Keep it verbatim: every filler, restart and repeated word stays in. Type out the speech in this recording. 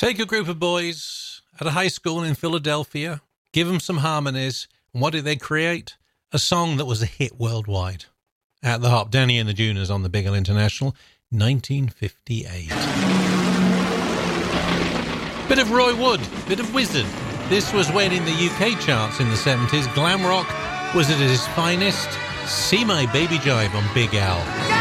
Take a group of boys at a high school in Philadelphia, give them some harmonies, and what did they create? A song that was a hit worldwide. At the Hop, Danny and the Juniors on the Big L International, nineteen fifty-eight. Bit of Roy Wood, bit of Wizard. This was when in the U K charts in the seventies, glam rock was at its finest. See My Baby Jive on Big Al.